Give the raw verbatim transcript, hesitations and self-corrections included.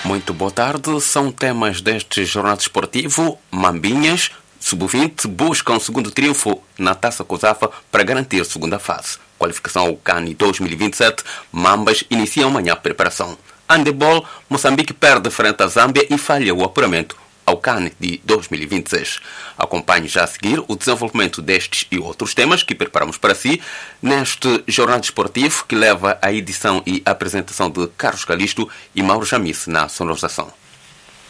Muito boa tarde. São temas deste jornal desportivo. Mambinhas, sub vinte, buscam segundo triunfo na Taça COSAFA para garantir segunda fase. Qualificação ao CAN dois mil e vinte e sete. Mambas iniciam amanhã a preparação. Handebol, Moçambique perde frente à Zâmbia e falha o apuramento ao CAN de dois mil e vinte e seis. Acompanhe já a seguir o desenvolvimento destes e outros temas que preparamos para si neste jornal desportivo que leva a edição e a apresentação de Carlos Calisto e Mauro Jamice na sonorização.